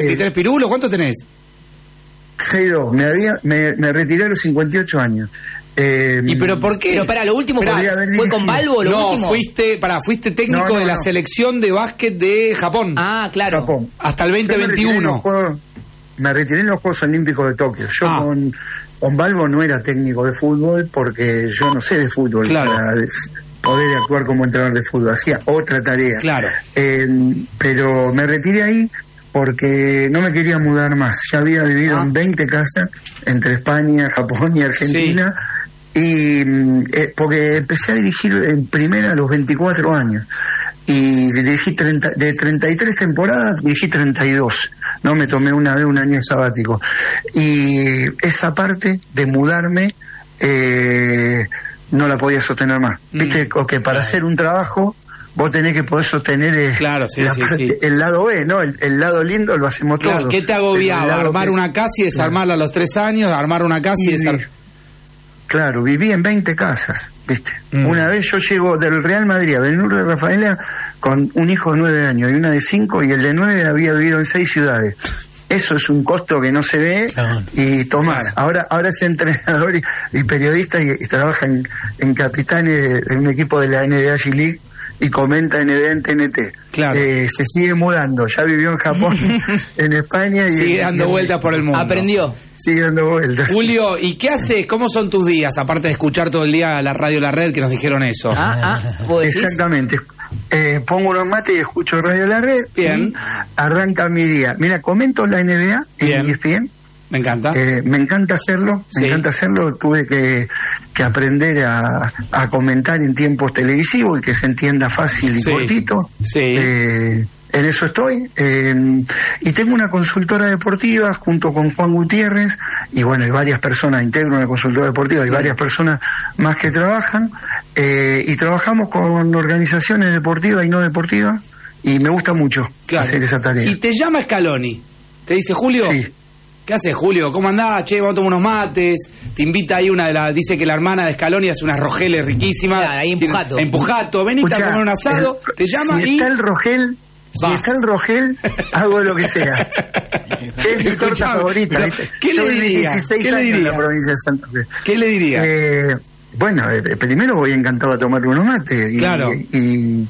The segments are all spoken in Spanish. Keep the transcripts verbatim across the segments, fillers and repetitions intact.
veintitrés pirulos? ¿Cuánto tenés? seis dos, me, había, me, me retiré a los cincuenta y ocho años. Eh, ¿Y pero por qué? Pero para, lo último Podría fue, haber fue con dirigido. Balbo, lo no, último. fuiste, para, fuiste técnico No, no, de la no. selección de básquet de Japón. Ah, claro. Japón. Hasta el Yo veinte me retiré en los veintiuno. Juegos- Me retiré en los Juegos Olímpicos de Tokio. Yo Ah. con, con Balbo no era técnico de fútbol porque yo no sé de fútbol Claro. para des- poder actuar como entrenador de fútbol. Hacía otra tarea. Claro. Eh, pero me retiré ahí porque no me quería mudar más. Ya había vivido Ah. en veinte casas entre España, Japón y Argentina. Y mm, eh, porque empecé a dirigir en primera a los veinticuatro años. Y dirigí treinta, de treinta y tres temporadas, dirigí treinta y dos. No me tomé una vez un año sabático. Y esa parte de mudarme eh, no la podía sostener más. Mm. Viste, o que para hacer un trabajo vos tenés que poder sostener eh, Claro, sí, la sí, parte- sí. el lado B, ¿no? El, el lado lindo lo hacemos Claro, todos. ¿qué te Pero agobiaba? el lado Armar que- una casa y desarmarla a los tres años, armar una casa y Y- desarmarla. Claro, viví en veinte casas, ¿viste? Mm. Una vez yo llego del Real Madrid a Benur de Rafaela con un hijo de nueve años y una de cinco, y el de nueve había vivido en seis ciudades. Eso es un costo que no se ve. Claro. Y Tomás, Claro. ahora ahora es entrenador y, y periodista y, y trabaja en, en Capitanes de un equipo de la N B A G-League y comenta N B A en T N T. Claro. Eh, se sigue mudando, ya vivió en Japón, en España y Sigue y- dando y- vueltas por el mundo. Aprendió. Sigue dando vueltas. Julio, ¿y qué haces? ¿Cómo son tus días? Aparte de escuchar todo el día la radio La Red, que nos dijeron eso. Ah, ah, ¿vos decís? Exactamente. Eh, pongo unos mates y escucho Radio La Red. Bien. Y arranca mi día. Mira, comento la N B A Bien. en E S P N. Me encanta. Eh, me encanta hacerlo, Sí. me encanta hacerlo. Tuve que, que aprender a, a comentar en tiempos televisivos y que se entienda fácil y Sí. cortito. Sí. Eh, en eso estoy. Eh, y tengo una consultora deportiva junto con Juan Gutiérrez. Y bueno, hay varias personas, integro una consultora deportiva, hay varias personas más que trabajan. Eh, y trabajamos con organizaciones deportivas y no deportivas. Y me gusta mucho Claro. hacer esa tarea. Y te llama Scaloni. Te dice, Julio, Sí. ¿qué haces, Julio? ¿Cómo andás? Che, vamos a tomar unos mates. Te invita ahí una de las... Dice que la hermana de Scaloni hace unas rogeles riquísimas. Claro, ahí en Tiene- Pujato. En Pujato. Venite a Escuchá, comer un asado. el- te llama si y... está el Rogel, si Vas. está el Rogel, hago lo que sea. Es mi torta Escuchame, favorita. pero, ¿viste? ¿qué Yo le viví diría? dieciséis ¿Qué le años en diría? la provincia de Santa Fe. ¿Qué le diría? Eh, bueno, eh, primero voy encantado a tomar unos mates. Y, Claro. Y, y,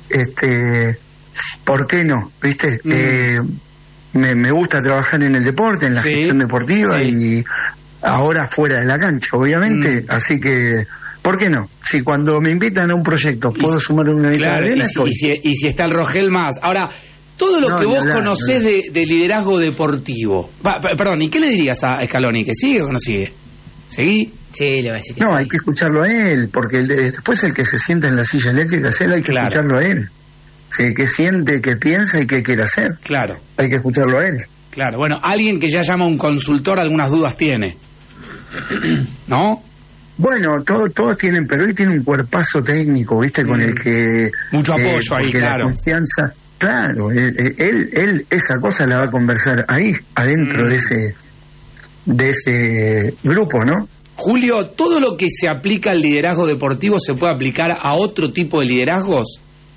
este, ¿por qué no? ¿Viste? Mm. Eh, me, me gusta trabajar en el deporte, en la Sí, gestión deportiva sí. y ahora fuera de la cancha, obviamente. Mm. Así que, ¿por qué no? Si cuando me invitan a un proyecto Y puedo si- sumar una granita Claro, de arena, y si, estoy. y, si, y si está el Rogel más. Ahora, todo lo No, que ni vos hablar, conocés ni de, de liderazgo deportivo. Pa- pa- perdón, ¿y qué le dirías a Scaloni? ¿Que sigue o no sigue? ¿Seguí? Sí, le voy a decir que No, sí. hay que escucharlo a él, porque el de- después el que se sienta en la silla eléctrica, es él, hay que Claro. escucharlo a él. Sí, qué siente, qué piensa y qué quiere hacer. Claro, Hay que escucharlo a él. claro. Bueno, alguien que ya llama a un consultor algunas dudas tiene. ¿No? Bueno, todos todos tienen, pero él tiene un cuerpazo técnico, ¿viste? Con Mm. el que... Mucho eh, apoyo ahí, porque la claro. confianza, claro, él, él, él esa cosa la va a conversar ahí, adentro Mm. de ese de ese grupo, ¿no? Julio, ¿todo lo que se aplica al liderazgo deportivo se puede aplicar a otro tipo de liderazgos?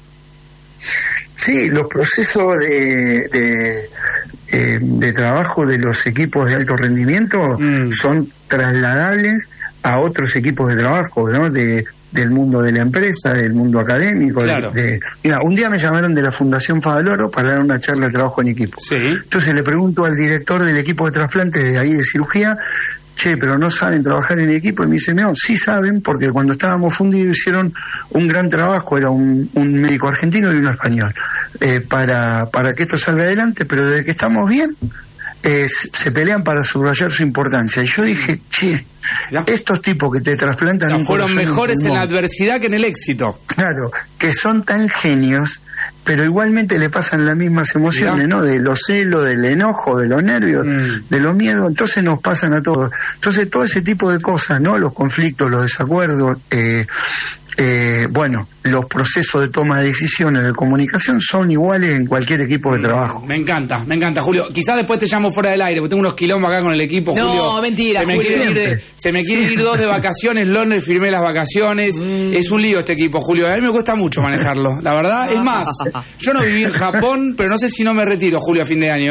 Sí, los procesos de, de, eh, de trabajo de los equipos de alto rendimiento Mm. son trasladables a otros equipos de trabajo, ¿no? De, del mundo de la empresa, del mundo académico. de- Claro. De, mira, un día me llamaron de la Fundación Favaloro para dar una charla de trabajo en equipo. Sí. Entonces le pregunto al director del equipo de trasplante de ahí de cirugía, che, pero no saben trabajar en equipo. Y me dice, no, sí saben, porque cuando estábamos fundidos hicieron un gran trabajo, era un, un médico argentino y uno español, eh, para, para que esto salga adelante, pero desde que estamos bien, eh, se pelean para subrayar su importancia. Y yo dije, che, Ya. estos tipos que te trasplantan O sea, un fueron corazón y un mejores en la pulmón, adversidad que en el éxito. claro, que son tan genios, pero igualmente le pasan las mismas emociones, Mirá. ¿no? De los celos, del enojo, de los nervios, Mm. de los miedos, entonces nos pasan a todos. Entonces todo ese tipo de cosas, ¿no? Los conflictos, los desacuerdos, eh, eh, bueno, los procesos de toma de decisiones, de comunicación son iguales en cualquier equipo de trabajo. Me encanta, me encanta, Julio. Quizás después te llamo fuera del aire, porque tengo unos quilombos acá con el equipo, No, Julio. mentira, se me Julio. quiere ir, de- Siempre. se me quiere ir Siempre. dos de vacaciones, Londres, firmé las vacaciones. Mm. Es un lío este equipo, Julio. A mí me cuesta mucho manejarlo, la verdad. Es más, yo no viví en Japón, pero no sé si no me retiro, Julio, a fin de año, ¿eh? Te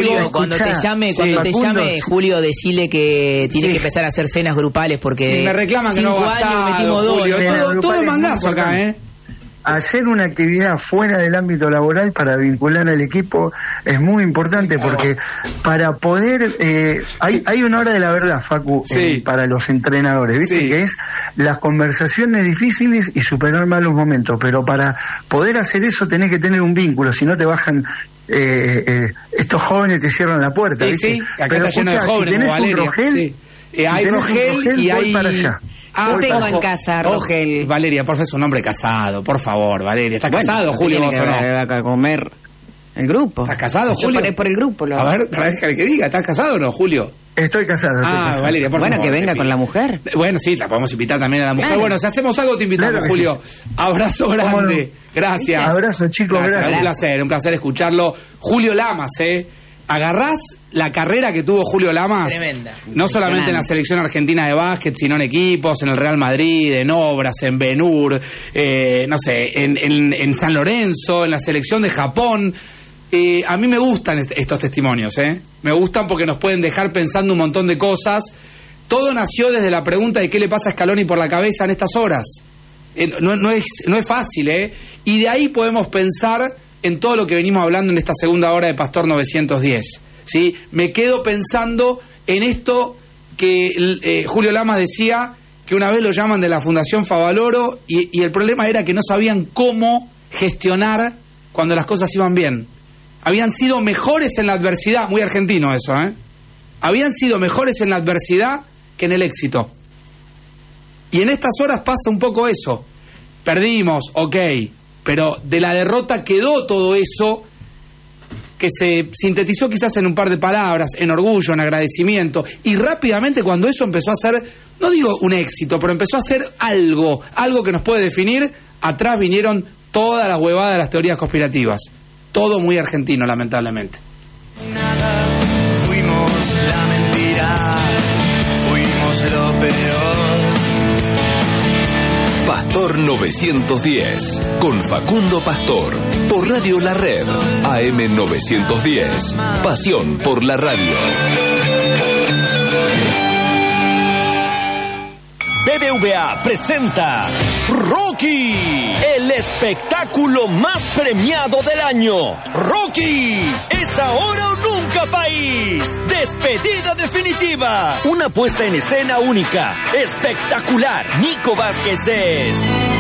Julio, cuando te llame, sí, cuando te Facundo, llame, sí. Julio, decile que tiene Sí. que empezar a hacer cenas grupales porque Me reclaman que no cinco hago años asado, metimos dos. Julio. Sí, Todo, grupal todo es muy mangazo acá, importante. ¿eh? Hacer una actividad fuera del ámbito laboral para vincular al equipo es muy importante porque para poder eh, hay hay una hora de la verdad, Facu, Sí. eh, para los entrenadores, viste Sí. que es las conversaciones difíciles y superar malos momentos, pero para poder hacer eso tenés que tener un vínculo, si no te bajan eh, eh, estos jóvenes te cierran la puerta, Sí, ¿viste? sí, acá Pero está lleno de escuchá, jóvenes si como tenés un Valeria. Rogel, Sí. Eh, si hay tenés un Rogel Rogel, y voy hay... para allá. Ah, Yo tengo ojo, en casa ojo. Rogel. Valeria, por favor, es un hombre casado, por favor, Valeria. ¿Estás Bueno, casado, ¿qué Julio, tiene vos que o no? ver a comer el grupo? ¿Estás casado, Yo Julio? por el, por el grupo. Lo... A ver, déjale que diga, ¿estás casado o no, Julio? Estoy casado. Estoy Ah, casado. Valeria, por Bueno, favor. que venga te con pido. la mujer. Bueno, sí, la podemos invitar también a la mujer. Claro. Bueno, si hacemos algo, te invitamos, Claro que Julio. Abrazo ¿Cómo grande. no? Gracias. Abrazo, chicos, gracias. Un placer, un placer escucharlo. Julio Lamas, ¿eh? ¿Agarrás la carrera que tuvo Julio Lamas? Tremenda. No solamente en la selección argentina de básquet, sino en equipos, en el Real Madrid, en Obras, en Benur, eh, no sé, en, en, en San Lorenzo, en la selección de Japón. Eh, a mí me gustan est- estos testimonios, ¿eh? Me gustan porque nos pueden dejar pensando un montón de cosas. Todo nació desde la pregunta de qué le pasa a Scaloni por la cabeza en estas horas. Eh, no, no, es, no es fácil, ¿eh? Y de ahí podemos pensar en todo lo que venimos hablando en esta segunda hora de Pastor novecientos diez, ¿sí? Me quedo pensando en esto que eh, Julio Lamas decía, que una vez lo llaman de la Fundación Favaloro y, y el problema era que no sabían cómo gestionar cuando las cosas iban bien. Habían sido mejores en la adversidad, muy argentino eso, ¿eh? Habían sido mejores en la adversidad que en el éxito. Y en estas horas pasa un poco eso. Perdimos, ok, pero de la derrota quedó todo eso que se sintetizó quizás en un par de palabras, en orgullo, en agradecimiento, y rápidamente cuando eso empezó a ser, no digo un éxito, pero empezó a ser algo, algo que nos puede definir, atrás vinieron todas las huevadas de las teorías conspirativas. Todo muy argentino, lamentablemente. Nada, fuimos la mentira, fuimos lo peor. Pastor novecientos diez, con Facundo Pastor, por Radio La Red, A M novecientos diez, pasión por la radio. B B V A presenta Rocky, el espectáculo más premiado del año. Rocky, es ahora o nunca, país. Despedida definitiva. Una puesta en escena única, espectacular. Nico Vázquez es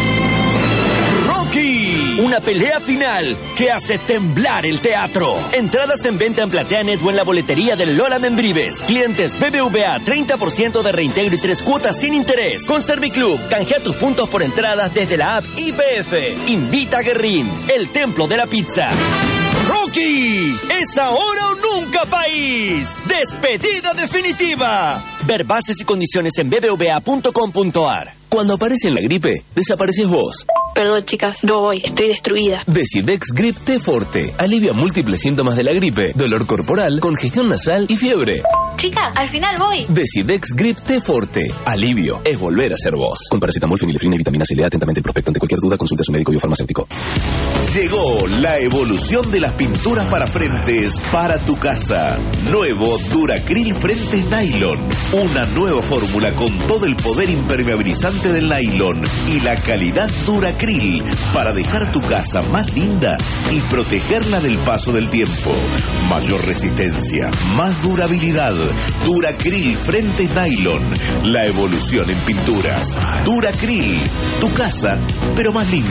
Rocky, una pelea final que hace temblar el teatro. Entradas en venta en PlateaNet o en la boletería del Lola Membrives. Clientes B B V A, treinta por ciento de reintegro y tres cuotas sin interés. Con Serviclub, canjea tus puntos por entradas desde la app I P F. Invita a Guerrín, el templo de la pizza. Rocky, es ahora o nunca, país. Despedida definitiva. Ver bases y condiciones en b b v a punto com punto a r. Cuando aparece la gripe, desapareces vos. Perdón, chicas, no voy, estoy destruida. Decidex Grip T Forte alivia múltiples síntomas de la gripe, dolor corporal, congestión nasal y fiebre. Chicas, al final voy. Decidex Grip T Forte. Alivio es volver a ser vos. Con paracetamol, fenilefrina y vitamina C. Lea atentamente el prospecto. Ante cualquier duda, consulte a su médico biofarmacéutico. Llegó la evolución de las pinturas para frentes para tu casa. Nuevo Duracril Frentes Nylon. Una nueva fórmula con todo el poder impermeabilizante del nylon y la calidad Duracril para dejar tu casa más linda y protegerla del paso del tiempo. Mayor resistencia, más durabilidad. Duracril Frentes Nylon. La evolución en pinturas. Duracril. Tu casa, pero más linda.